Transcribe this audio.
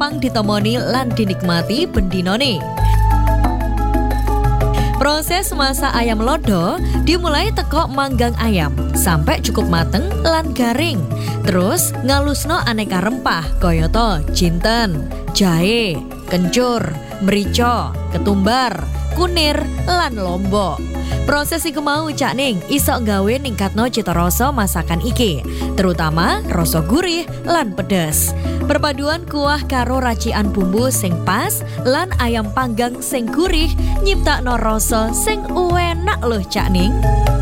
gampang ditemoni lan dinikmati bendinone. Proses masak ayam lodo dimulai teko manggang ayam sampai cukup mateng lan garing. Terus ngalusno aneka rempah kayata jinten, jahe, kencur, merica, ketumbar, kunir lan lombok. Proses iku mau Cak Ning iso nggawe ningkatno cita rasa masakan iki, terutama rasa gurih lan pedes. Perpaduan kuah karo racikan bumbu sing pas lan ayam panggang sing gurih nyiptakno rasa sing enak loh Cak Ning.